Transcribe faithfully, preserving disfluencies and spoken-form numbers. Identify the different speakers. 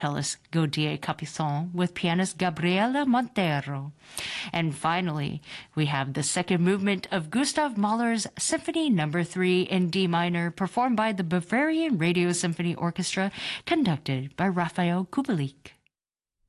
Speaker 1: cellist Gaudier Capuçon with pianist Gabriela Montero. And finally, we have the second movement of Gustav Mahler's Symphony Number three in D minor, performed by the Bavarian Radio Symphony Orchestra, conducted by Raphael Kubelik.